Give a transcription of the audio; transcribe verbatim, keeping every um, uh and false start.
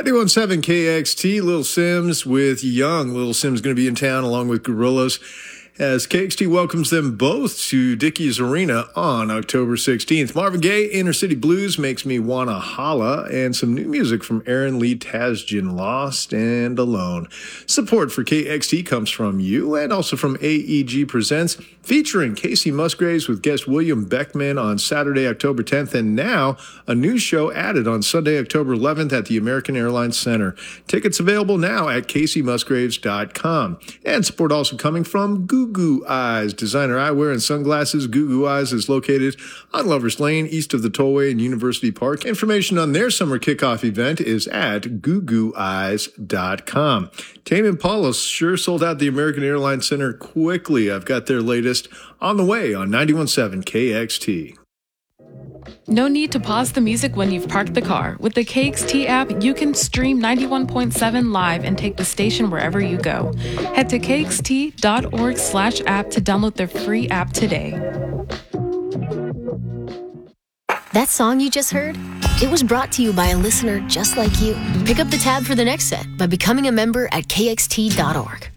ninety-one point seven K X T, Lil Sims with Young. Lil Sims going to be in town along with Gorillaz as K X T welcomes them both to Dickies Arena on October sixteenth. Marvin Gaye, Inner City Blues, Makes Me Wanna Holla, and some new music from Aaron Lee Tasjan, Lost and Alone. Support for K X T comes from you and also from A E G Presents, featuring Casey Musgraves with guest William Beckman on Saturday, October tenth, and now a new show added on Sunday, October eleventh at the American Airlines Center. Tickets available now at casey musgraves dot com. And support also coming from Goo Goo Eyes, designer eyewear and sunglasses. Goo Goo Eyes is located on Lovers Lane, east of the Tollway in University Park. Information on their summer kickoff event is at goo goo eyes dot com. Tame Impala sure sold out the American Airlines Center quickly. I've got their latest on the way on ninety-one point seven K X T. No need to pause the music when you've parked the car. With the K X T app, you can stream ninety-one point seven live and take the station wherever you go. Head to k x t dot org slash app to download their free app today. That song you just heard? It was brought to you by a listener just like you. Pick up the tab for the next set by becoming a member at k x t dot org.